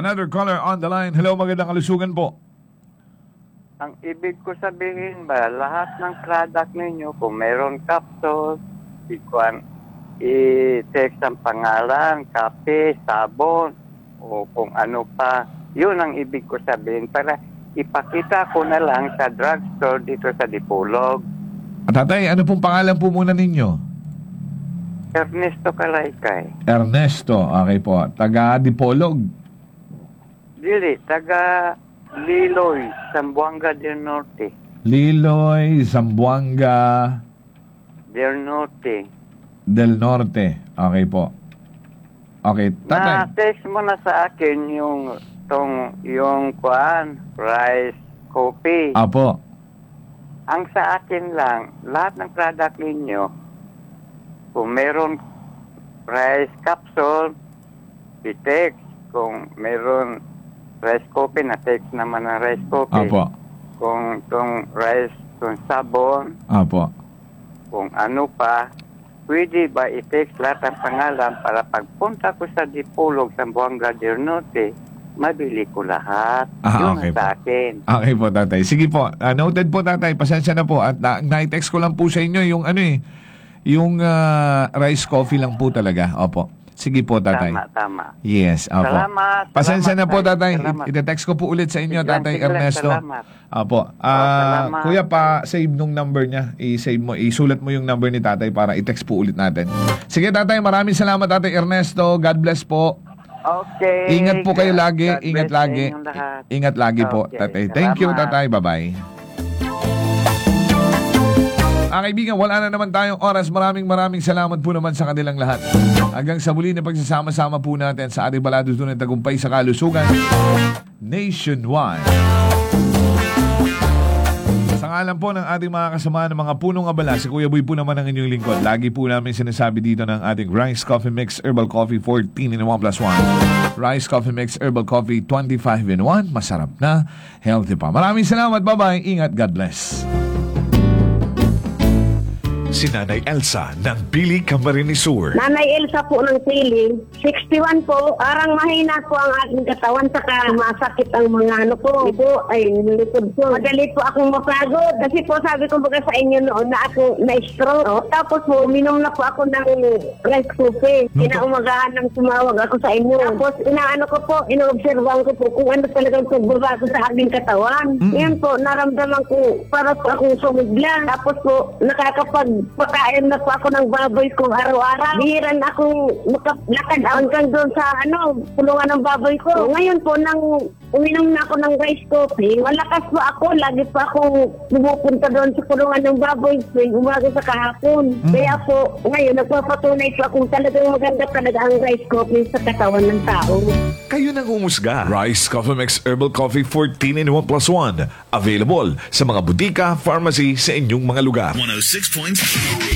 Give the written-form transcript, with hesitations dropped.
Another caller on the line. Hello, magandang kalusugan po. Ang ibig ko sabihin ba, lahat ng product ninyo, kung meron capsule, i-text ang pangalan, kape, sabon, o kung ano pa, yun ang ibig ko sabihin para ipakita ko na lang sa drugstore dito sa Dipolog. Tatay, ano pong pangalan po muna ninyo? Ernesto Kalaykay. Ernesto, okay po. Taga Dipolog. Dili, taga Liloy, Zamboanga del Norte. Liloy, Zamboanga Del Norte. del Norte. Okay po. Okay, tatay. Na-text mo na sa akin yung rice, coffee. Apo. Ang sa akin lang, lahat ng product ninyo, kung meron rice capsule, i-text. Kung meron rice coffee, na-text naman ang rice coffee. Apo. Kung rice, kung sabon, Apo. kung ano pa, pwede ba i-text lahat ang pangalan para pagpunta ko sa Dipolog, sa Zamboanga del Norte, mabili ko lahat. Yun Okay ang sa akin. Okay po, tatay. Sige po. Noted po, tatay. Pasensya na po. At na-text ko lang po sa inyo yung yung rice coffee lang po talaga. Opo. Sige po, tatay. Tama. Yes, opo. Salamat. Pasensya na po, tatay. Salamat. Ite-text ko po ulit sa inyo, Sige, tatay sige lang, Ernesto. salamat. Opo. Salamat. Kuya, save nung number niya. I-save mo. Isulat mo yung number ni tatay para i-text po ulit natin. Sige, tatay. Maraming salamat, tatay Ernesto. God bless po. Okay. Ingat po kayo lagi. God Ingat bless lagi. inyong lahat. Ingat lagi po, Okay, tatay. Thank you, salamat. tatay. Bye-bye. Kaibigan, wala na naman tayong oras. Maraming salamat po naman sa kanilang lahat. Hanggang sa muli na pagsasama-sama po natin sa ating balado tunay tagumpay sa kalusugan nationwide. Sa ngalan po ng ating mga kasama ng mga punong abala, si Kuya Boy po naman ang inyong lingkod. Lagi po namin sinasabi dito ng ating Rice Coffee Mix Herbal Coffee 14 in 1 plus 1. Rice Coffee Mix Herbal Coffee 25 in 1. Masarap na, healthy pa. Maraming salamat. Bye-bye. Ingat. God bless. Si Nanay Elsa ng Pili Camarines Sur. Nanay Elsa po ng Pili, 61 po. Parang mahina po ang aking katawan, saka masakit ang mga ano po. Ito ay likod po. Madali po akong mapagod. Kasi po sabi ko baga sa inyo noon na ako na-stroke. Tapos po, uminom na po ako ng rice coffee. Kinaumagahan nang tumawag ako sa inyo. Tapos inaano ko po, inoobservan ko po kung ano talagang pagbabago sa aking katawan. Yan po, naramdaman ko para po akong sumigla. Tapos po, pagkain na po ako ng baboy ko araw-araw. Bihiran akong makalakad hanggang doon sa pulungan ng baboy ko. Ngayon po, nang uminom na ako ng rice coffee, malakas po ako. Lagi po akong pumupunta doon sa pulungan ng baboy ko, umaga sa kahapon. Kaya po, ngayon, nagpapatunay po akong talagang maganda talaga ang rice coffee sa katawan ng tao. Kayo nang humusga. Rice Coffee Mix Herbal Coffee 14 in 1 plus 1. Available sa mga butika, pharmacy sa inyong mga lugar. 106.3